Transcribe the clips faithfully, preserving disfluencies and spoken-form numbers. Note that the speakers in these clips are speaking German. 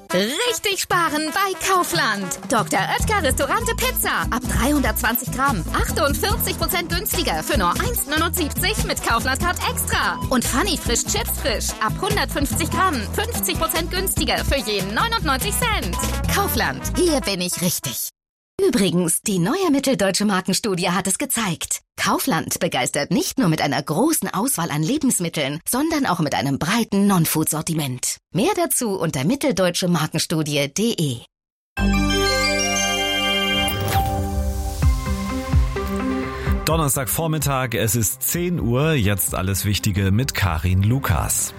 Richtig sparen bei Kaufland. Doktor Oetker Restaurante Pizza. Ab dreihundertzwanzig Gramm. achtundvierzig Prozent günstiger für nur eins neunundsiebzig mit Kaufland-Card extra. Und Funny Frisch Chips Frisch. Ab hundertfünfzig Gramm. fünfzig Prozent günstiger für jeden neunundneunzig Cent. Kaufland. Hier bin ich richtig. Übrigens, die neue Mitteldeutsche Markenstudie hat es gezeigt. Kaufland begeistert nicht nur mit einer großen Auswahl an Lebensmitteln, sondern auch mit einem breiten Non-Food-Sortiment. Mehr dazu unter mitteldeutsche markenstudie punkt de. Donnerstagvormittag, es ist zehn Uhr, jetzt alles Wichtige mit Karin Lukas.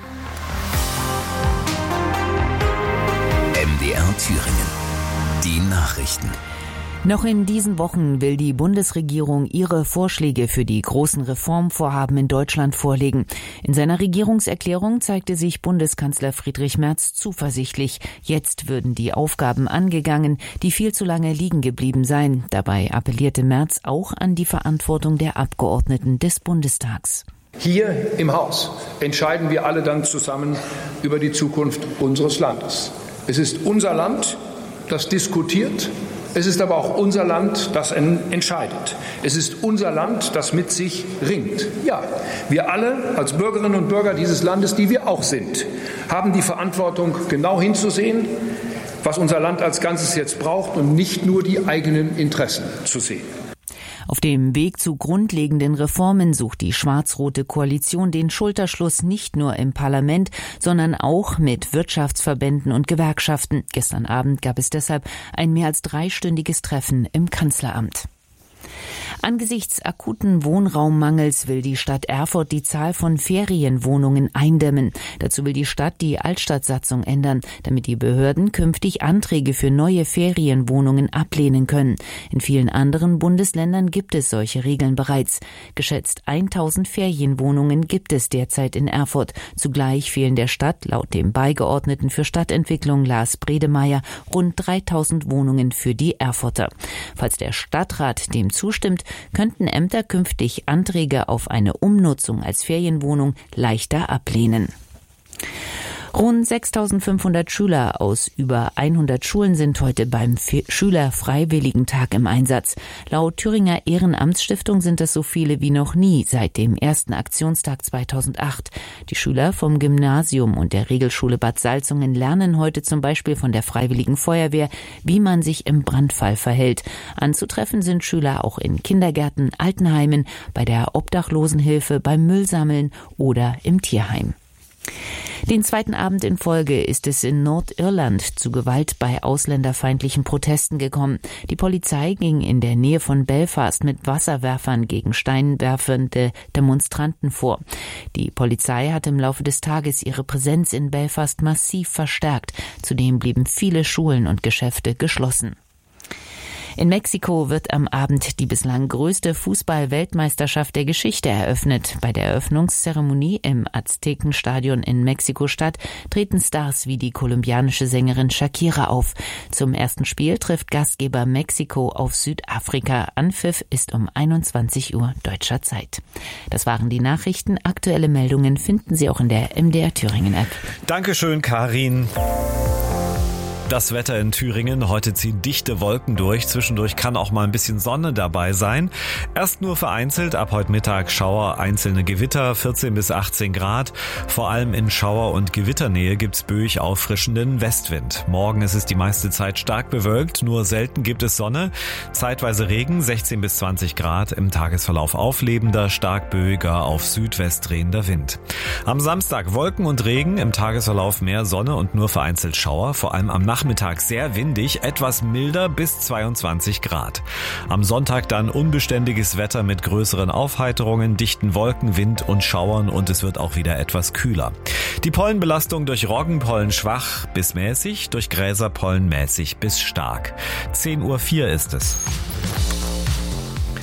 M D R Thüringen. Die Nachrichten. Noch in diesen Wochen will die Bundesregierung ihre Vorschläge für die großen Reformvorhaben in Deutschland vorlegen. In seiner Regierungserklärung zeigte sich Bundeskanzler Friedrich Merz zuversichtlich. Jetzt würden die Aufgaben angegangen, die viel zu lange liegen geblieben seien. Dabei appellierte Merz auch an die Verantwortung der Abgeordneten des Bundestags. Hier im Haus entscheiden wir alle dann zusammen über die Zukunft unseres Landes. Es ist unser Land, das diskutiert. Es ist aber auch unser Land, das entscheidet. Es ist unser Land, das mit sich ringt. Ja, wir alle als Bürgerinnen und Bürger dieses Landes, die wir auch sind, haben die Verantwortung, genau hinzusehen, was unser Land als Ganzes jetzt braucht und nicht nur die eigenen Interessen zu sehen. Auf dem Weg zu grundlegenden Reformen sucht die schwarz-rote Koalition den Schulterschluss nicht nur im Parlament, sondern auch mit Wirtschaftsverbänden und Gewerkschaften. Gestern Abend gab es deshalb ein mehr als dreistündiges Treffen im Kanzleramt. Angesichts akuten Wohnraummangels will die Stadt Erfurt die Zahl von Ferienwohnungen eindämmen. Dazu will die Stadt die Altstadtsatzung ändern, damit die Behörden künftig Anträge für neue Ferienwohnungen ablehnen können. In vielen anderen Bundesländern gibt es solche Regeln bereits. Geschätzt tausend Ferienwohnungen gibt es derzeit in Erfurt. Zugleich fehlen der Stadt laut dem Beigeordneten für Stadtentwicklung Lars Bredemeier rund dreitausend Wohnungen für die Erfurter. Falls der Stadtrat dem zustimmt, könnten Ämter künftig Anträge auf eine Umnutzung als Ferienwohnung leichter ablehnen. Rund sechstausendfünfhundert Schüler aus über hundert Schulen sind heute beim Schülerfreiwilligentag im Einsatz. Laut Thüringer Ehrenamtsstiftung sind es so viele wie noch nie seit dem ersten Aktionstag zweitausendacht. Die Schüler vom Gymnasium und der Regelschule Bad Salzungen lernen heute zum Beispiel von der Freiwilligen Feuerwehr, wie man sich im Brandfall verhält. Anzutreffen sind Schüler auch in Kindergärten, Altenheimen, bei der Obdachlosenhilfe, beim Müllsammeln oder im Tierheim. Den zweiten Abend in Folge ist es in Nordirland zu Gewalt bei ausländerfeindlichen Protesten gekommen. Die Polizei ging in der Nähe von Belfast mit Wasserwerfern gegen steinwerfende Demonstranten vor. Die Polizei hat im Laufe des Tages ihre Präsenz in Belfast massiv verstärkt. Zudem blieben viele Schulen und Geschäfte geschlossen. In Mexiko wird am Abend die bislang größte Fußball-Weltmeisterschaft der Geschichte eröffnet. Bei der Eröffnungszeremonie im Aztekenstadion in Mexiko-Stadt treten Stars wie die kolumbianische Sängerin Shakira auf. Zum ersten Spiel trifft Gastgeber Mexiko auf Südafrika. Anpfiff ist um einundzwanzig Uhr deutscher Zeit. Das waren die Nachrichten. Aktuelle Meldungen finden Sie auch in der M D R Thüringen App. Dankeschön, Karin. Das Wetter in Thüringen, heute ziehen dichte Wolken durch, zwischendurch kann auch mal ein bisschen Sonne dabei sein. Erst nur vereinzelt, ab heute Mittag Schauer, einzelne Gewitter, vierzehn bis achtzehn Grad. Vor allem in Schauer- und Gewitternähe gibt's böig auffrischenden Westwind. Morgen ist es die meiste Zeit stark bewölkt, nur selten gibt es Sonne. Zeitweise Regen, sechzehn bis zwanzig Grad, im Tagesverlauf auflebender, stark böiger, auf Südwest drehender Wind. Am Samstag Wolken und Regen, im Tagesverlauf mehr Sonne und nur vereinzelt Schauer, vor allem am Nachmittag Nachmittag sehr windig, etwas milder bis zweiundzwanzig Grad. Am Sonntag dann unbeständiges Wetter mit größeren Aufheiterungen, dichten Wolken, Wind und Schauern und es wird auch wieder etwas kühler. Die Pollenbelastung durch Roggenpollen schwach bis mäßig, durch Gräserpollen mäßig bis stark. zehn Uhr vier ist es.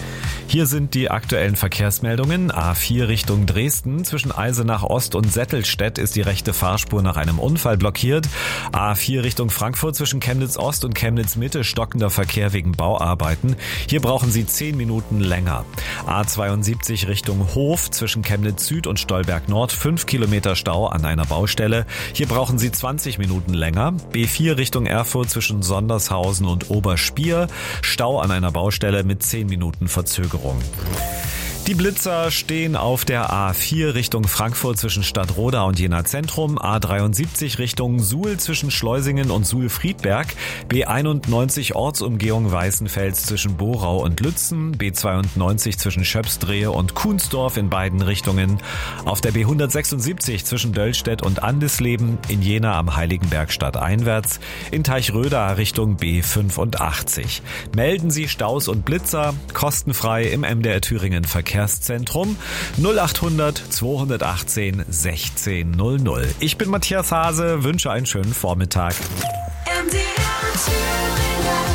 Hier sind die aktuellen Verkehrsmeldungen. A vier Richtung Dresden. Zwischen Eisenach Ost und Settelstedt ist die rechte Fahrspur nach einem Unfall blockiert. A vier Richtung Frankfurt zwischen Chemnitz Ost und Chemnitz Mitte stockender Verkehr wegen Bauarbeiten. Hier brauchen Sie zehn Minuten länger. A zweiundsiebzig Richtung Hof zwischen Chemnitz Süd und Stolberg Nord. fünf Kilometer Stau an einer Baustelle. Hier brauchen Sie zwanzig Minuten länger. B vier Richtung Erfurt zwischen Sondershausen und Oberspier. Stau an einer Baustelle mit zehn Minuten Verzögerung. Die Blitzer stehen auf der A vier Richtung Frankfurt zwischen Stadtroda und Jena Zentrum, A dreiundsiebzig Richtung Suhl zwischen Schleusingen und Suhl-Friedberg, B einundneunzig Ortsumgehung Weißenfels zwischen Borau und Lützen, B zweiundneunzig zwischen Schöpsdrehe und Kuhnsdorf in beiden Richtungen, auf der B hundertsechsundsiebzig zwischen Döllstedt und Andesleben, in Jena am Heiligenberg stadteinwärts, in Teichröda Richtung B fünfundachtzig. Melden Sie Staus und Blitzer kostenfrei im M D R Thüringen Verkehr Verkehrszentrum null achthundert zweihundertachtzehn sechzehn null null. Ich bin Matthias Hase, wünsche einen schönen Vormittag. M D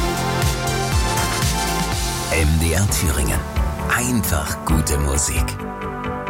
R Thüringen. M D R Thüringen. Einfach gute Musik.